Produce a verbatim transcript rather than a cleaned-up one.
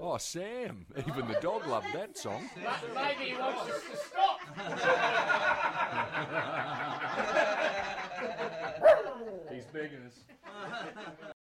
Oh, Sam. Even the dog loved that song. Maybe he wants us to stop. He's begging us.